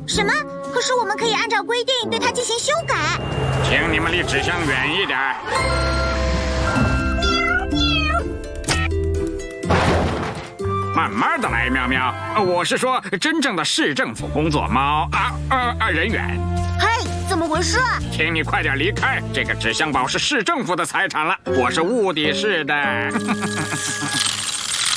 什么？可是我们可以按照规定对它进行修改。 请你们离纸箱远一点。慢慢的来，喵喵。我是说，真正的市政府工作猫人员。 嘿，怎么回事？ 请你快点离开，这个纸箱堡是市政府的财产了，我是雾底市的。